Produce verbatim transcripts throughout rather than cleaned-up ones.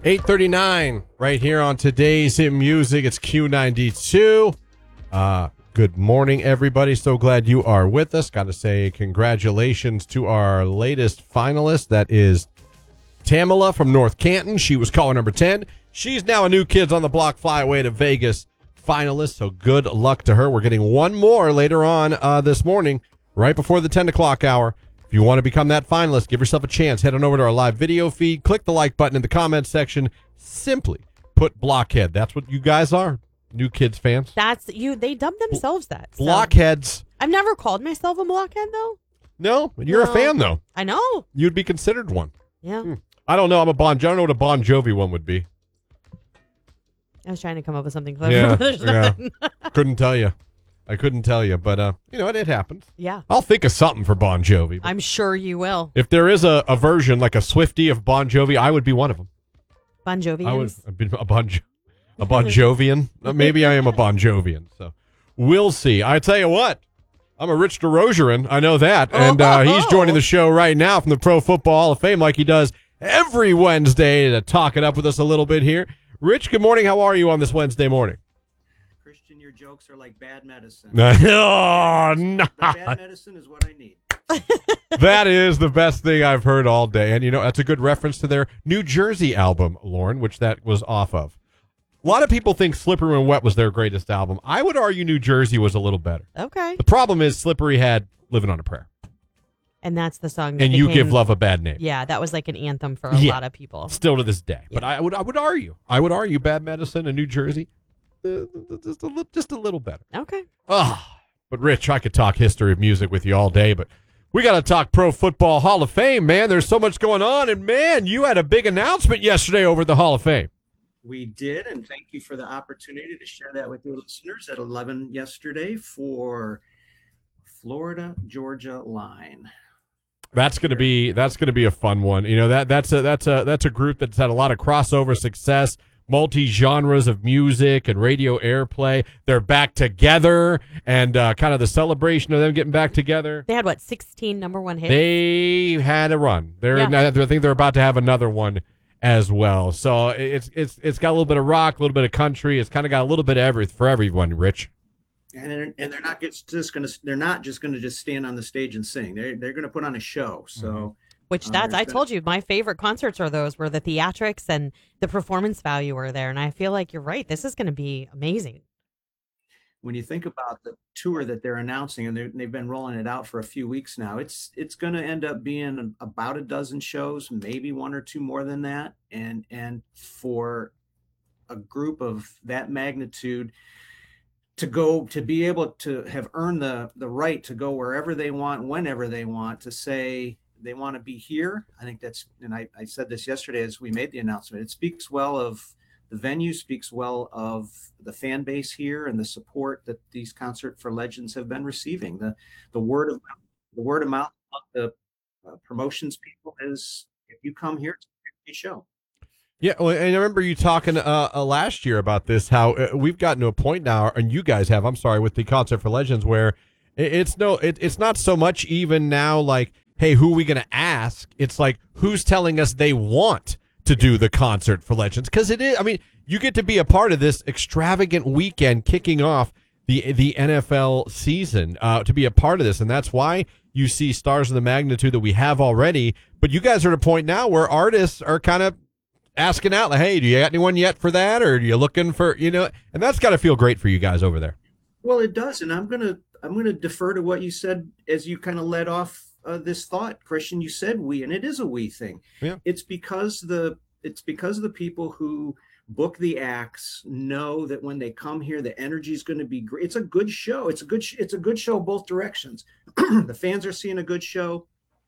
eight thirty-nine right here on today's Hit Music. It's Q ninety-two. Uh, good morning, everybody. So glad you are with us. Got to say congratulations to our latest finalist. That is Tamala from North Canton. She was caller number ten. She's now a New Kids on the Block Flyaway to Vegas finalist, so good luck to her. We're getting one more later on uh, this morning, right before the ten o'clock hour. If you want to become that finalist, give yourself a chance. Head on over to our live video feed. Click the like button in the comments section. Simply put Blockhead. That's what you guys are, New Kids fans. That's you. They dubbed themselves that. So. Blockheads. I've never called myself a blockhead, though. No, you're no. a fan, though. I know. You'd be considered one. Yeah. Hmm. I don't know. I'm a Bon. I don't know what a Bon Jovi one would be. I was trying to come up with something clever. Yeah, yeah. Couldn't tell you. I couldn't tell you, but uh, you know what? It happens. Yeah. I'll think of something for Bon Jovi. I'm sure you will. If there is a, a version like a Swiftie of Bon Jovi, I would be one of them. Bon Jovians? I would have been a Bon, jo- a bon Jovian. Maybe I am a Bon Jovian. So we'll see. I tell you what, I'm a Rich DeRozier, I know that, and uh, he's joining the show right now from the Pro Football Hall of Fame, like he does every Wednesday, to talk it up with us a little bit here. Rich, good morning. How are you on this Wednesday morning? Christian, your jokes are like bad medicine. Oh, no. The bad medicine is what I need. That is the best thing I've heard all day. And, you know, that's a good reference to their New Jersey album, Lauren, which that was off of. A lot of people think Slippery When Wet was their greatest album. I would argue New Jersey was a little better. Okay. The problem is Slippery had Living on a Prayer. And that's the song that And became, You Give Love a Bad Name. Yeah, that was like an anthem for a Yeah. lot of people. Still to this day. Yeah. But I would I would argue. I would argue Bad Medicine and New Jersey, uh, just, a, li- just a little better. Okay. Oh, but Rich, I could talk history of music with you all day, but we got to talk Pro Football Hall of Fame, man. There's so much going on, and, man, you had a big announcement yesterday over at the Hall of Fame. We did, and thank you for the opportunity to share that with your listeners at eleven yesterday for Florida Georgia Line. That's gonna be that's gonna be a fun one. You know that that's a that's a that's a group that's had a lot of crossover success, multi genres of music and radio airplay. They're back together, and uh, kind of the celebration of them getting back together. They had what, sixteen number one hits? They had a run. They're Yeah. I think they're about to have another one as well. So it's it's it's got a little bit of rock, a little bit of country. It's kind of got a little bit of every for everyone. Rich. And they're, and they're not just just going to they're not just going to just stand on the stage and sing. They're they're going to put on a show. So Which uh, that's, I there's told you, my favorite concerts are those where the theatrics and the performance value are there. And I feel like you're right. This is going to be amazing. when you think about the tour that they're announcing, and they're- they've been rolling it out for a few weeks now, it's it's going to end up being about a dozen shows, maybe one or two more than that. And and for a group of that magnitude to go to be able to have earned the the right to go wherever they want, whenever they want, to say they want to be here, I think that's, and I, I said this yesterday as we made the announcement, it speaks well of the venue, speaks well of the fan base here and the support that these Concert for Legends have been receiving. The the word of mouth, the word of mouth of the uh, promotions people is, if you come here, it's a great show. Yeah, well, and I remember you talking uh, uh, last year about this, how uh, we've gotten to a point now, and you guys have, I'm sorry, with the Concert for Legends, where it, it's no, it, it's not so much even now like, hey, who are we going to ask? It's like, who's telling us they want to do the Concert for Legends? Because it is, I mean, you get to be a part of this extravagant weekend kicking off the the N F L season, uh, to be a part of this, and that's why you see stars of the magnitude that we have already. But you guys are at a point now where artists are kind of asking out, like, hey, do you got anyone yet for that, or are you looking for, you know, and that's got to feel great for you guys over there. Well, it does, and I'm gonna I'm gonna defer to what you said as you kind of led off uh, this thought, Christian. You said we, and it is a we thing. Yeah. It's because the it's because the people who book the acts know that when they come here, the energy is going to be great. It's a good show. It's a good sh- it's a good show both directions. The fans are seeing a good show,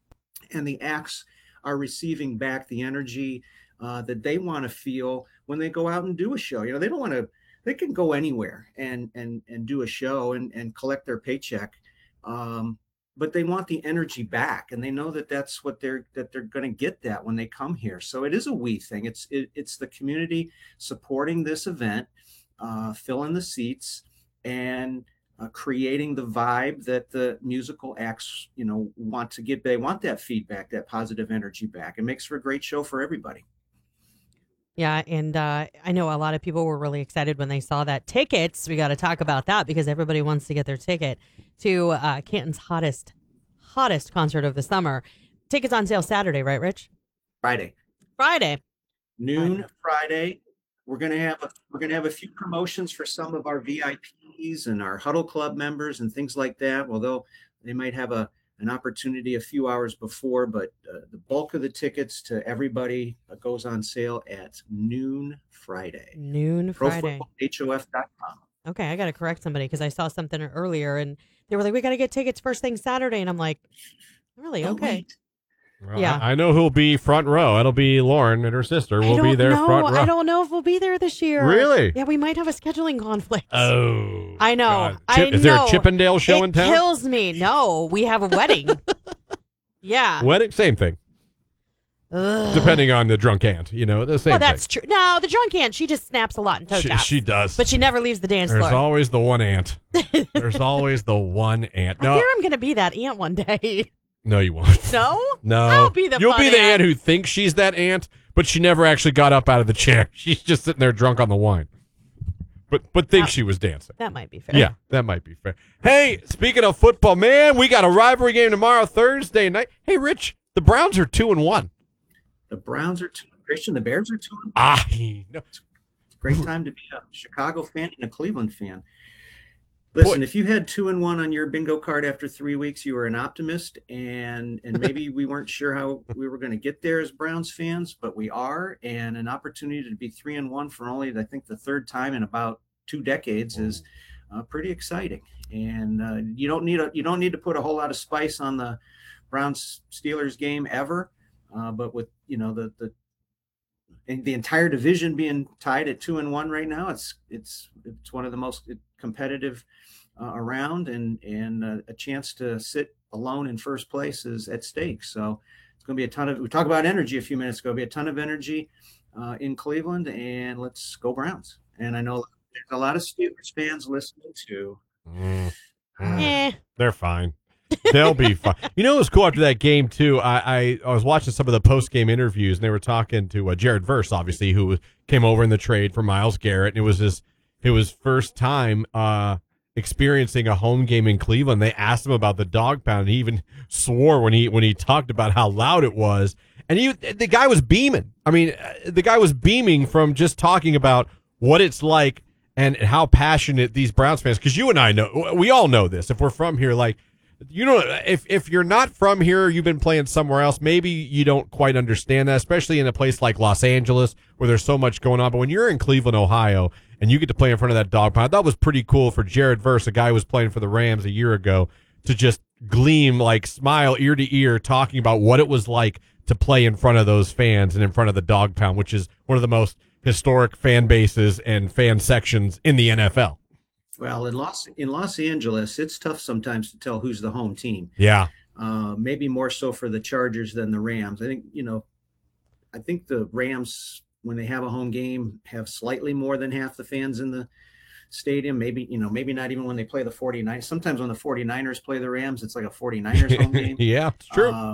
and the acts are receiving back the energy Uh, that they want to feel when they go out and do a show. You know, they don't want to, they can go anywhere and, and, and do a show and, and collect their paycheck. Um, but they want the energy back, and they know that that's what they're, that they're going to get that when they come here. So it is a we thing. It's, it, it's the community supporting this event, uh, filling the seats, and uh, creating the vibe that the musical acts, you know, want to get. They want that feedback, that positive energy back. It makes for a great show for everybody. Yeah, and uh, I know a lot of people were really excited when they saw that tickets. We got to talk about that because everybody wants to get their ticket to uh, Canton's hottest, hottest concert of the summer. Tickets on sale Saturday, right, Rich? Friday, Friday. noon Friday. We're gonna have a, we're gonna have a few promotions for some of our V I Ps and our Huddle Club members and things like that. Although they might have a an opportunity a few hours before, but uh, the bulk of the tickets to everybody uh, goes on sale at noon Friday. Noon Friday. pro football H O F dot com. Okay, I got to correct somebody because I saw something earlier and they were like, we got to get tickets first thing Saturday. And I'm like, really? Oh, Okay. wait. Well, Yeah. I, I know who'll be front row. It'll be Lauren and her sister I will be don't there know. front row. I don't know if we'll be there this year. Really? Yeah, we might have a scheduling conflict. Oh, I know. God. I Chip- Is there know. a Chippendale show it in town? kills me. No, we have a wedding. Yeah. Wedding, same thing. Ugh. Depending on the drunk aunt, you know, the same Well, that's thing. true. No, the drunk aunt, she just snaps a lot in toe She, taps. she does. But she never leaves the dance There's floor. always the one aunt. There's always the one aunt. I No, fear I'm going to be that aunt one day. no, you won't. No? No, I'll be the You'll fun be the aunt. aunt who thinks she's that aunt, but she never actually got up out of the chair. She's just sitting there drunk on the wine, but but thinks Uh, she was dancing. That might be fair. Yeah, that might be fair. Hey, speaking of football, man, we got a rivalry game tomorrow, Thursday night. Hey, Rich, the Browns are two and one. The Browns are two. Christian, the Bears are two. I know. Great time to be a Chicago fan and a Cleveland fan. Listen, Boy. if you had two and one on your bingo card after three weeks, you were an optimist, and and maybe we weren't sure how we were going to get there as Browns fans, but we are, and an opportunity to be three and one for only I think the third time in about two decades is uh, pretty exciting. And uh, you don't need a you don't need to put a whole lot of spice on the Browns Steelers game ever, uh, but with you know the the and the entire division being tied at two and one right now, it's it's it's one of the most competitive uh, around, and and uh, a chance to sit alone in first place is at stake. So it's going to be a ton of. We talked about energy a few minutes ago. Be a ton of energy uh, in Cleveland, and let's go Browns. And I know there's a lot of Steelers fans listening too. Mm. Mm. Eh. They're fine. They'll be fine. You know, it was cool after that game too. I, I, I was watching some of the post game interviews, and they were talking to uh, Jared Verse, obviously, who came over in the trade for Myles Garrett. And it was his, it was first time uh, experiencing a home game in Cleveland. They asked him about the dog pound, and he even swore when he when he talked about how loud it was. And he, the guy was beaming. I mean, the guy was beaming from just talking about what it's like and how passionate these Browns fans. Because you and I know, we all know this. If we're from here, like. You know, if if you're not from here, you've been playing somewhere else, maybe you don't quite understand that, especially in a place like Los Angeles where there's so much going on. But when you're in Cleveland, Ohio, and you get to play in front of that dog pound, that was pretty cool for Jared Verse, a guy who was playing for the Rams a year ago, to just gleam, like smile ear to ear, talking about what it was like to play in front of those fans and in front of the dog pound, which is one of the most historic fan bases and fan sections in the N F L. Well, in Los in Los Angeles, it's tough sometimes to tell who's the home team. Yeah. Uh, maybe more so for the Chargers than the Rams. I think, you know, I think the Rams, when they have a home game, have slightly more than half the fans in the stadium. Maybe, you know, maybe not even when they play the 49ers. Sometimes when the 49ers play the Rams, it's like a 49ers home game. Yeah, it's true. Uh,